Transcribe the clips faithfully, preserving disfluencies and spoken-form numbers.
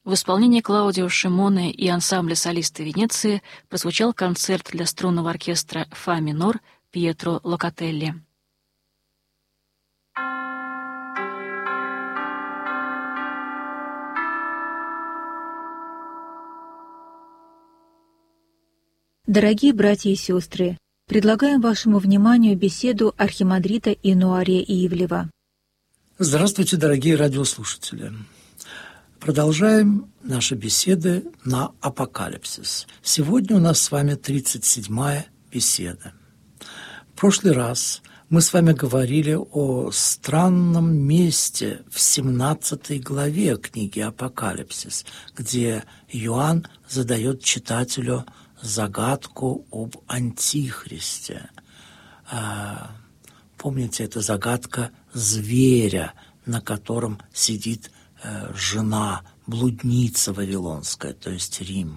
В исполнении Клаудио Шимоне и ансамбля солисты Венеции прозвучал концерт для струнного оркестра «Фа минор» Пьетро Локателли. Дорогие братья и сестры, предлагаем вашему вниманию беседу архимандрита Инуария Ивлева. Здравствуйте, дорогие радиослушатели. Продолжаем наши беседы на апокалипсис. Сегодня у нас с вами тридцать седьмая беседа. В прошлый раз мы с вами говорили о странном месте в семнадцатой главе книги «Апокалипсис», где Иоанн задает читателю загадку об Антихристе. Помните, это загадка зверя, на котором сидит жена, блудница вавилонская, то есть Рим.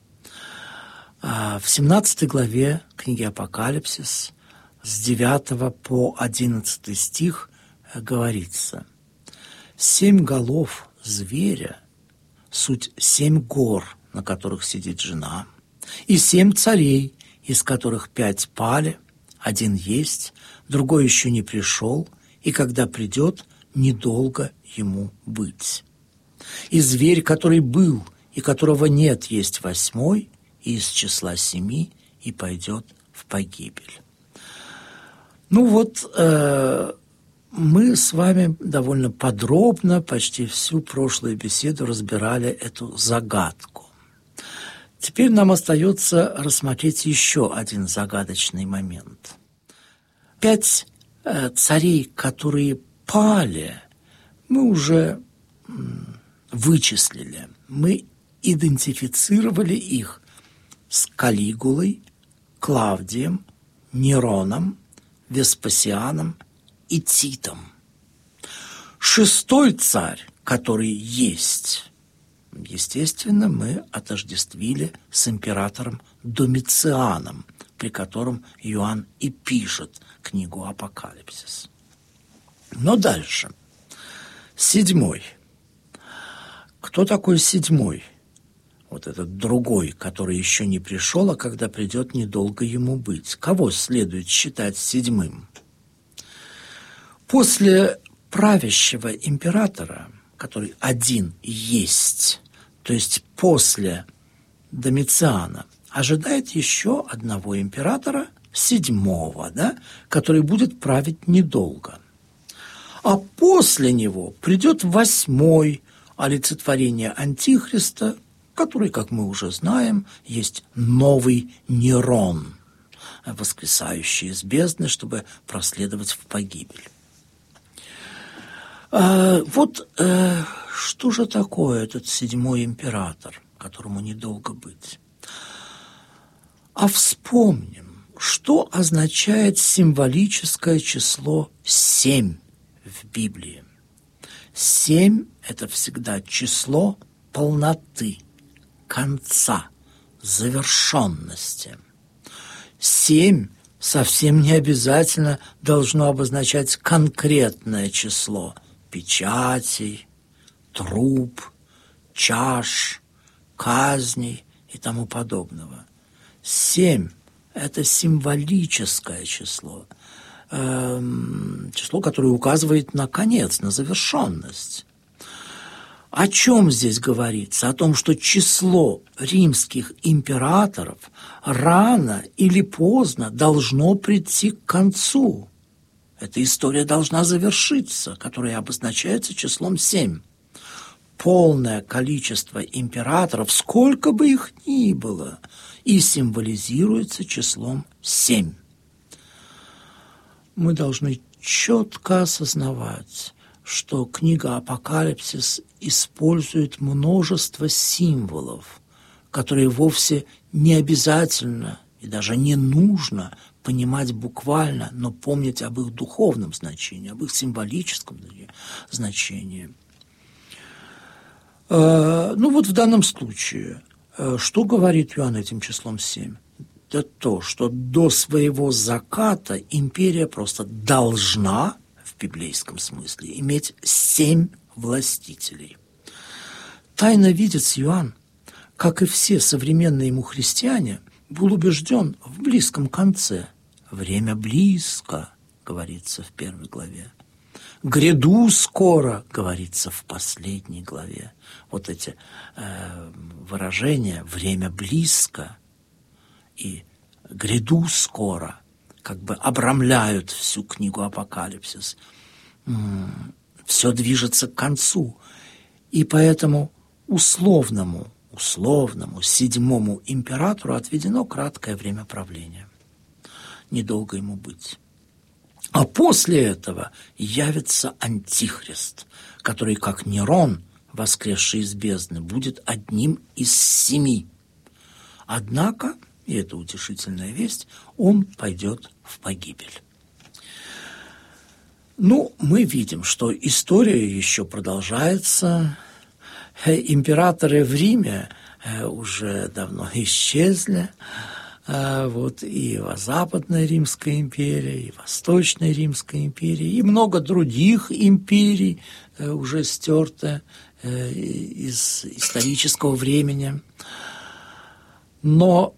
В семнадцатой главе книги «Апокалипсис» с девятого по одиннадцатый стих говорится: «Семь голов зверя — суть семь гор, на которых сидит жена, и семь царей, из которых пять пали, один есть, другой еще не пришел, и когда придет, недолго ему быть. И зверь, который был, и которого нет, есть восьмой, и из числа семи, и пойдет в погибель». Ну вот, э, мы с вами довольно подробно, почти всю прошлую беседу разбирали эту загадку. Теперь нам остается рассмотреть еще один загадочный момент. Пять э, царей, которые пали, мы уже м, вычислили. Мы идентифицировали их с Калигулой, Клавдием, Нероном, Веспасианом и Титом. Шестой царь, который есть, естественно, мы отождествили с императором Домицианом, при котором Иоанн и пишет книгу «Апокалипсис». Но дальше. Седьмой. Кто такой седьмой? Вот этот другой, который еще не пришел, а когда придет, недолго ему быть. Кого следует считать седьмым? После правящего императора, который один есть, то есть после Домициана, ожидает еще одного императора, седьмого, да, который будет править недолго. А после него придет восьмой, олицетворение Антихриста, который, как мы уже знаем, есть новый Нерон, воскресающий из бездны, чтобы проследовать в погибель. А, вот а, что же такое этот седьмой император, которому недолго быть? А вспомним, что означает символическое число семь в Библии. Семь – это всегда число полноты, конца, завершенности. Семь совсем не обязательно должно обозначать конкретное число печатей, труб, чаш, казней и тому подобного. Семь – это символическое число, эм, число, которое указывает на конец, на завершенность. О чем здесь говорится? О том, что число римских императоров рано или поздно должно прийти к концу. Эта история должна завершиться, которая обозначается числом семь. Полное количество императоров, сколько бы их ни было, и символизируется числом семь. Мы должны четко осознавать, что книга «Апокалипсис» использует множество символов, которые вовсе не обязательно и даже не нужно понимать буквально, но помнить об их духовном значении, об их символическом значении. Ну вот в данном случае, что говорит Иоанн этим числом семь? Это то, что до своего заката империя просто должна, в библейском смысле, иметь семь властителей. Тайновидец Иоанн, как и все современные ему христиане, был убежден в близком конце. «Время близко», говорится в первой главе. «Гряду скоро», говорится в последней главе. Вот эти э, выражения «время близко» и «гряду скоро» как бы обрамляют всю книгу «Апокалипсис». М-м, все движется к концу. И поэтому условному, условному седьмому императору отведено краткое время правления. Недолго ему быть. А после этого явится Антихрист, который, как Нерон, воскресший из бездны, будет одним из семи. Однако, и это утешительная весть, он пойдет в погибель. Ну, мы видим, что история еще продолжается. Императоры в Риме уже давно исчезли. Вот и в Западной Римской империи, и в Восточной Римской империи, и много других империй уже стерты из исторического времени. Но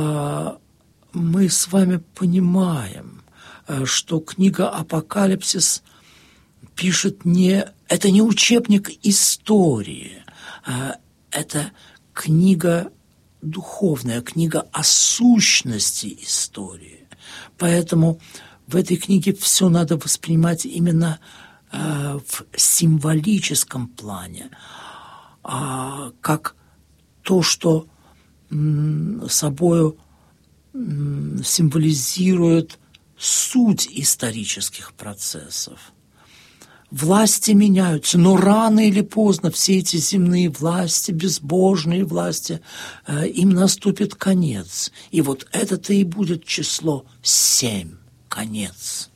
мы с вами понимаем, что книга «Апокалипсис» пишет не... Это не учебник истории, это книга духовная, книга о сущности истории. Поэтому в этой книге все надо воспринимать именно э, в символическом плане, э, как то, что м, собою м, символизирует суть исторических процессов. Власти меняются, но рано или поздно все эти земные власти, безбожные власти, э, им наступит конец. И вот это-то и будет число семь, конец.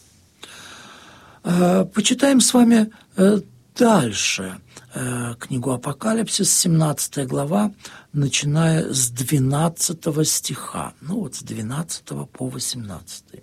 Э, почитаем с вами э, дальше э, книгу «Апокалипсис», семнадцатая глава, начиная с двенадцатого стиха. Ну вот с двенадцатого по восемнадцатый.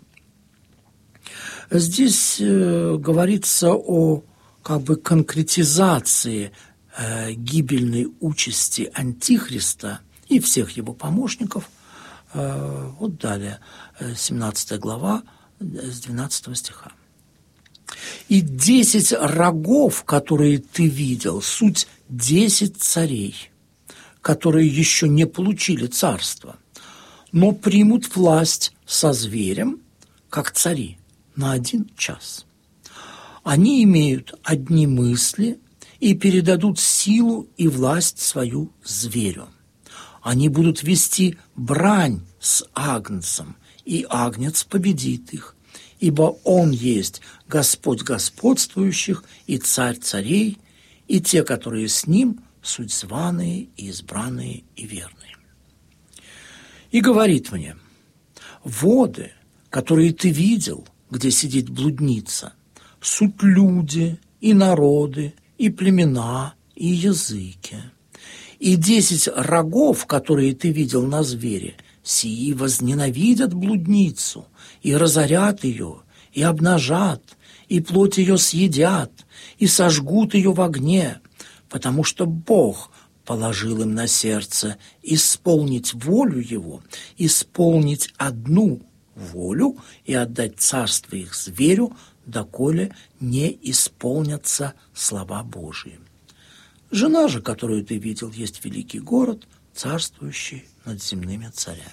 Здесь э, говорится о как бы конкретизации э, гибельной участи Антихриста и всех его помощников. Э, вот далее, семнадцатая глава, с двенадцатого стиха. «И десять рогов, которые ты видел, суть десять царей, которые еще не получили царство, но примут власть со зверем, как цари, на один час. Они имеют одни мысли и передадут силу и власть свою зверю. Они будут вести брань с агнцем, и агнец победит их, ибо он есть Господь господствующих и Царь царей, и те, которые с ним, суть званые и избранные и верные. И говорит мне: воды, которые ты видел, где сидит блудница, суть люди и народы, и племена, и языки. И десять рогов, которые ты видел на звере, сии возненавидят блудницу, и разорят ее, и обнажат, и плоть ее съедят, и сожгут ее в огне, потому что Бог положил им на сердце исполнить волю его, исполнить одну волю и отдать царство их зверю, доколе не исполнятся слова Божии. Жена же, которую ты видел, есть великий город, царствующий над земными царями».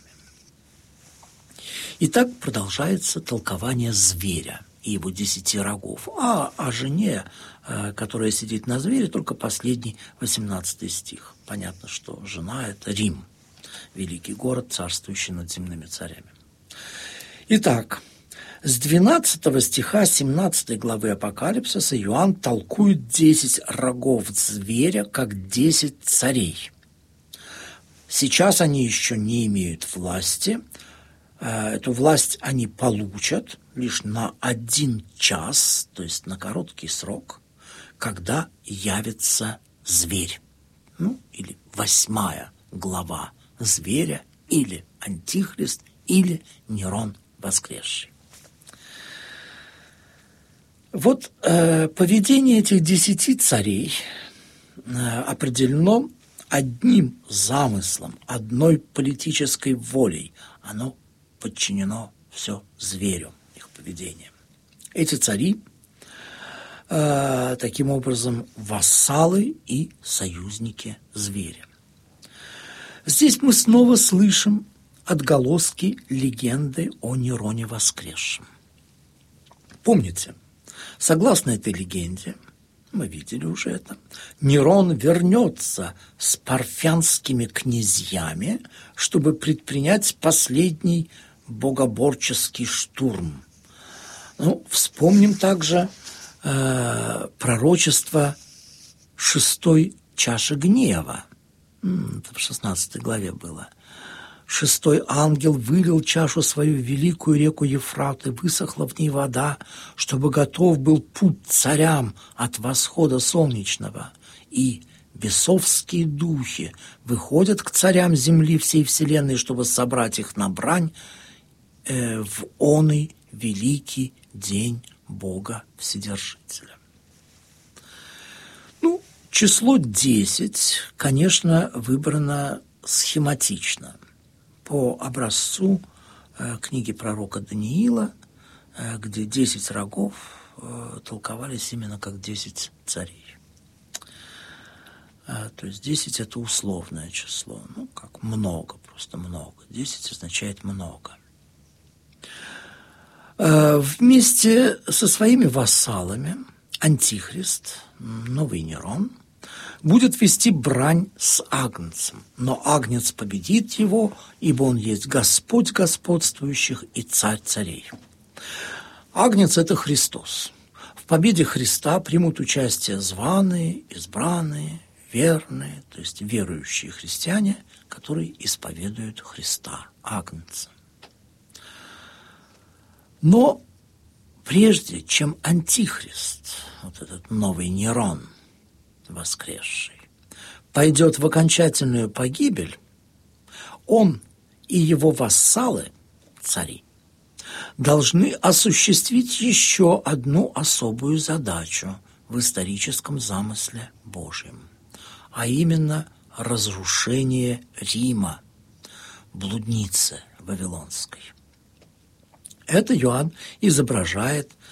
И так продолжается толкование зверя и его десяти рогов. А о жене, которая сидит на звере, только последний восемнадцатый стих. Понятно, что жена – это Рим, великий город, царствующий над земными царями. Итак, с двенадцатого стиха семнадцатой главы Апокалипсиса Иоанн толкует десять рогов зверя, как десять царей. Сейчас они еще не имеют власти. Эту власть они получат лишь на один час, то есть на короткий срок, когда явится зверь. Ну, или восьмая глава зверя, или Антихрист, или Нерон воскресший. Вот э, поведение этих десяти царей определено одним замыслом, одной политической волей. Оно подчинено все зверю, их поведением. Эти цари, э, таким образом, вассалы и союзники зверя. Здесь мы снова слышим отголоски легенды о Нероне воскресшем. Помните, согласно этой легенде, мы видели уже это, Нерон вернется с парфянскими князьями, чтобы предпринять последний богоборческий штурм. Ну, вспомним также э, пророчество шестой чаши гнева. Это в шестнадцатой главе было. Шестой ангел вылил чашу свою в великую реку Ефрат, и высохла в ней вода, чтобы готов был путь царям от восхода солнечного. И бесовские духи выходят к царям земли всей вселенной, чтобы собрать их на брань э, в оный великий день Бога Вседержителя. Ну, число десять, конечно, выбрано схематично, по образцу э, книги пророка Даниила, э, где десять рогов э, толковались именно как десять царей. Э, то есть десять – это условное число, ну, как много, просто много. десять означает много. Э, вместе со своими вассалами Антихрист, новый Нерон, будет вести брань с Агнцем, но Агнец победит его, ибо он есть Господь господствующих и Царь царей. Агнец – это Христос. В победе Христа примут участие званые, избранные, верные, то есть верующие христиане, которые исповедуют Христа, Агнца. Но прежде чем Антихрист, вот этот новый Нерон, воскресший, пойдет в окончательную погибель, он и его вассалы, цари, должны осуществить еще одну особую задачу в историческом замысле Божьем, а именно разрушение Рима, блудницы вавилонской. Это Иоанн изображает